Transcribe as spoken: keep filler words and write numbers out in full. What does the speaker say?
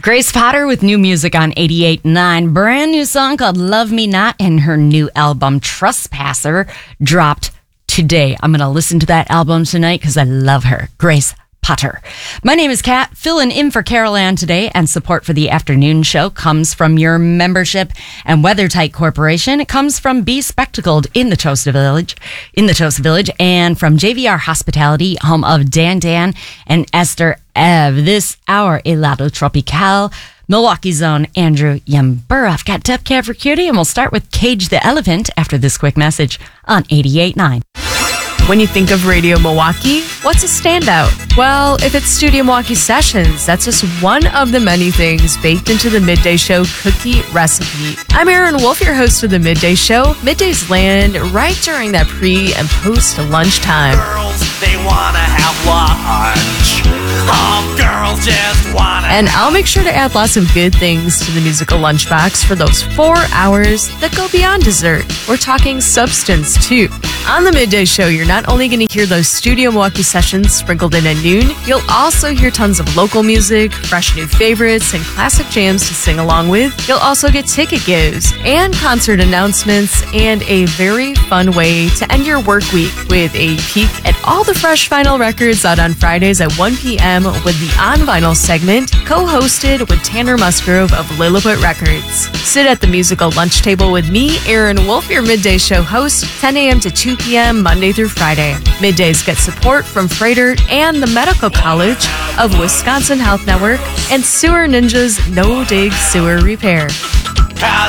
Grace Potter with new music on eighty-eight point nine. Brand new song called Love Me Not, and her new album Trespasser dropped today. I'm going to listen to that album tonight because I love her. Grace Potter. My name is Kat, filling in for Carol Ann today, and support for the afternoon show comes from your membership and WeatherTight Corporation. It comes from Be Spectacled in the Toast Village, in the Toast Village, and from J V R Hospitality, home of Dan Dan and Esther Ev. This hour, Helado Tropical, Milwaukee's own Andrew Yambur. I've got Deb Cat for Cutie, and we'll start with Cage the Elephant after this quick message on eighty-eight point nine. When you think of Radio Milwaukee, what's a standout? Well, if it's Studio Milwaukee Sessions, that's just one of the many things baked into the Midday Show cookie recipe. I'm Erin Wolf, your host of the Midday Show. Middays land right during that pre- and post-lunch time. Girls, they wanna have lunch. Oh, girls just wanna. And I'll make sure to add lots of good things to the musical lunchbox for those four hours that go beyond dessert. We're talking substance, too. On the Midday Show, you're not only going to hear those Studio Milwaukee Sessions sprinkled in at noon, you'll also hear tons of local music, fresh new favorites, and classic jams to sing along with. You'll also get ticket gives and concert announcements and a very fun way to end your work week with a peek at all the fresh vinyl records out on Fridays at one p.m. with the On Vinyl segment, co-hosted with Tanner Musgrove of Lilliput Records. Sit at the musical lunch table with me, Erin Wolf, your Midday Show host, ten a.m. to two p.m. Monday through Friday. Middays get support from Freighter and the Medical College of Wisconsin Health Network and Sewer Ninja's No Dig Sewer Repair.